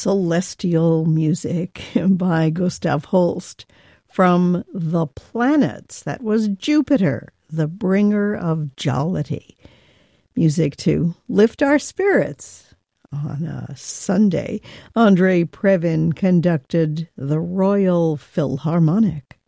celestial music by Gustav Holst. From The Planets, that was Jupiter, the bringer of jollity. Music to lift our spirits. On a Sunday, Andrei Previn conducted the Royal Philharmonic.